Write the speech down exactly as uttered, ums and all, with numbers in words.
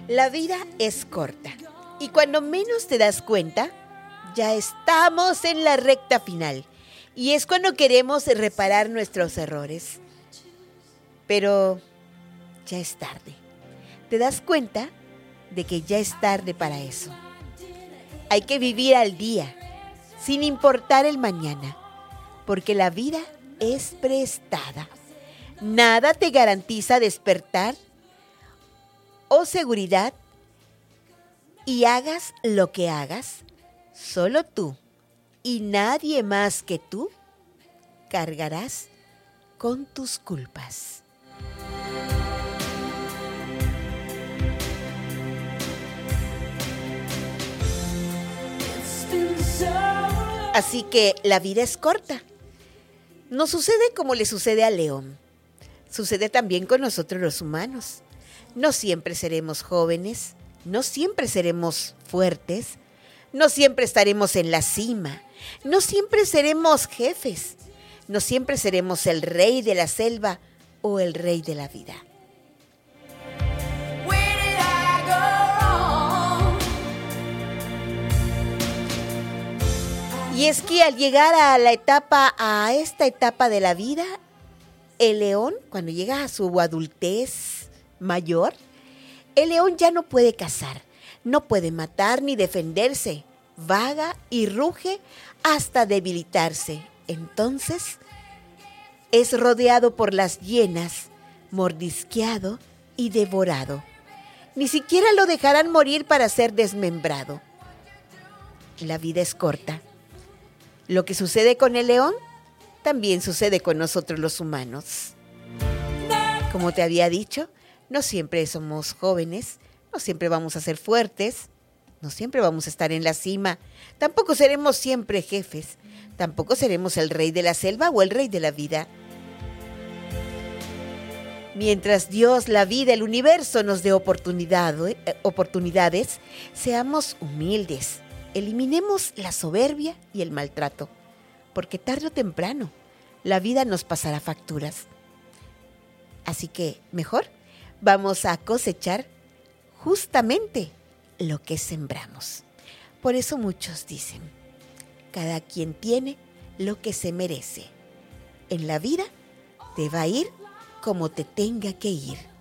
La vida es corta y cuando menos te das cuenta, ya estamos en la recta final y es cuando queremos reparar nuestros errores. Pero ya es tarde. ¿Te das cuenta de que ya es tarde para eso? Hay que vivir al día, sin importar el mañana, porque la vida es prestada. Nada te garantiza despertar o seguridad, y hagas lo que hagas, solo tú y nadie más que tú cargarás con tus culpas. Así que la vida es corta. No sucede como le sucede al león. Sucede también con nosotros los humanos. No siempre seremos jóvenes, no siempre seremos fuertes, no siempre estaremos en la cima, no siempre seremos jefes, no siempre seremos el rey de la selva o el rey de la vida. Y es que al llegar a la etapa, a esta etapa de la vida, el león, cuando llega a su adultez mayor, el león ya no puede cazar, no puede matar ni defenderse, vaga y ruge hasta debilitarse. Entonces, es rodeado por las hienas, mordisqueado y devorado. Ni siquiera lo dejarán morir para ser desmembrado. La vida es corta. Lo que sucede con el león, también sucede con nosotros los humanos. Como te había dicho, no siempre somos jóvenes, no siempre vamos a ser fuertes, no siempre vamos a estar en la cima, tampoco seremos siempre jefes, tampoco seremos el rey de la selva o el rey de la vida. Mientras Dios, la vida, el universo nos dé oportunidad, eh, oportunidades, seamos humildes, eliminemos la soberbia y el maltrato, porque tarde o temprano la vida nos pasará facturas. Así que mejor vamos a cosechar justamente lo que sembramos. Por eso muchos dicen, cada quien tiene lo que se merece. En la vida te va a ir como te tenga que ir.